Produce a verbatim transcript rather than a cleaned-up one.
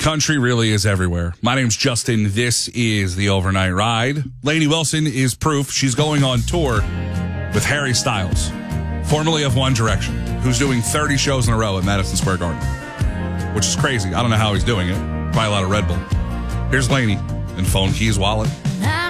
Country really is everywhere. My name's Justin. This is The Overnight Ride. Lainey Wilson is proof. She's going on tour with Harry Styles, formerly of One Direction, who's doing thirty shows in a row at Madison Square Garden, which is crazy. I don't know how he's doing it. Probably a lot of Red Bull. Here's Lainey and Phone Keys Wallet.